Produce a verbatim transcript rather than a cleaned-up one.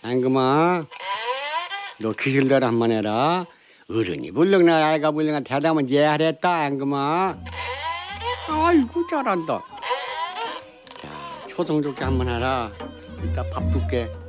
앵금아, 너 기술대로 한 번 해라. 어른이 불렁나 아이가 불렁나 대답은 예하랬다 앵금아. 아이고 잘한다. 자, 초성 좋게 한 번 해라. 이따 밥 줄게.